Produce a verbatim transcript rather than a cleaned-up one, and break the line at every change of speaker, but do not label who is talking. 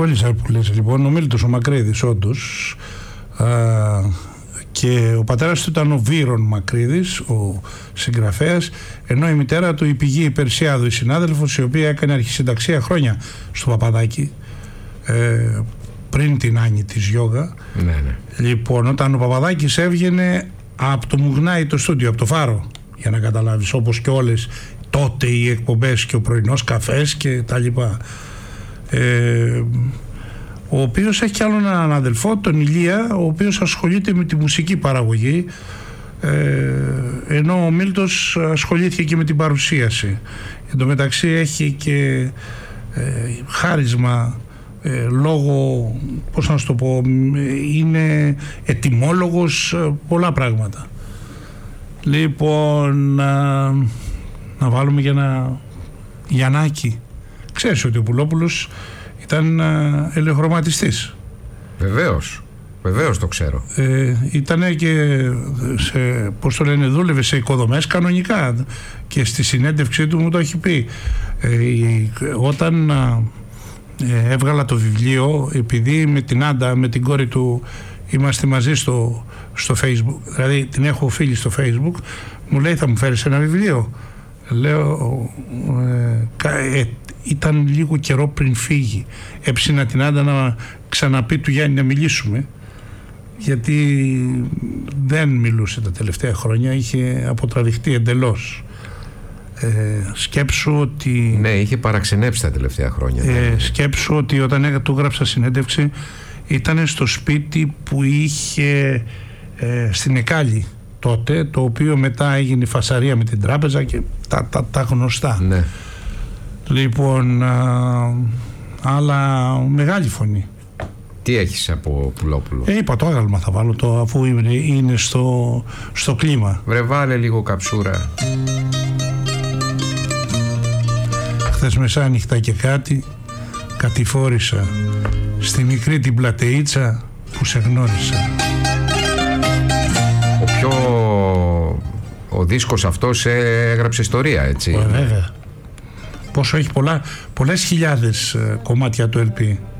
κόλλησα που λες. Λοιπόν, ο Μίλτος ο Μακρύδης, όντως. Α, και ο πατέρας του ήταν ο Βύρον Μακρύδης, ο συγγραφέας, ενώ η μητέρα του η Πηγή Περσιάδου, η συνάδελφος, η οποία έκανε αρχισυνταξία χρόνια στο Παπαδάκι, ε, πριν την Άννη της Γιόγα.
Ναι, ναι.
Λοιπόν, όταν ο Παπαδάκης έβγαινε από το Μουγνάι το στούντιο, από το Φάρο, για να καταλάβεις, όπως και όλες τότε οι εκπομπές και ο πρωινός καφές και τα λοιπά. Ε, ο οποίος έχει κι άλλον έναν αδελφό, τον Ηλία, ο οποίος ασχολείται με τη μουσική παραγωγή, ε, ενώ ο Μίλτος ασχολήθηκε και με την παρουσίαση. Εν τω μεταξύ έχει και ε, χάρισμα, ε, λόγω, πώς να σου το πω, είναι ετοιμόλογος, πολλά πράγματα. Λοιπόν, να, να βάλουμε για ένα Γιαννάκη. Ξέρεις ότι ο Πουλόπουλος ήταν ελεοχρωματιστής.
Βεβαίως, βεβαίως το ξέρω.
Ε, ήτανε και σε, πώς το λένε, δούλευε σε οικοδομές κανονικά και στη συνέντευξή του μου το έχει πει. Ε, όταν ε, έβγαλα το βιβλίο, επειδή με την Άντα, με την κόρη του είμαστε μαζί στο, στο Facebook, δηλαδή την έχω φίλη στο Facebook, μου λέει θα μου φέρεις ένα βιβλίο. Λέω ε, ε, ήταν λίγο καιρό πριν φύγει, έψηνα την Άντα να ξαναπεί του Γιάννη να μιλήσουμε, γιατί δεν μιλούσε τα τελευταία χρόνια, είχε αποτραβηχτεί εντελώς. Ε, σκέψου ότι
ναι, είχε παραξενέψει τα τελευταία χρόνια.
ε, σκέψου ότι όταν του γράψα συνέντευξη ήταν στο σπίτι που είχε ε, στην Εκάλη τότε, το οποίο μετά έγινε φασαρία με την τράπεζα και τα, τα, τα γνωστά.
Ναι.
Λοιπόν, α, αλλά μεγάλη φωνή.
Τι έχεις από Πουλόπουλο?
Ε, είπα το άγαλμα θα βάλω το, αφού είναι, είναι στο, στο κλίμα.
Βρε βάλε λίγο καψούρα.
Χθες μεσάνυχτα και κάτι κατηφόρησα στη μικρή την πλατεΐτσα που σε γνώρισα.
Ο πιο... ο δίσκος αυτός έγραψε ιστορία, έτσι?
Ε, βέβαια. Πόσο έχει πολλά, πολλές χιλιάδες κομμάτια του ελ πι.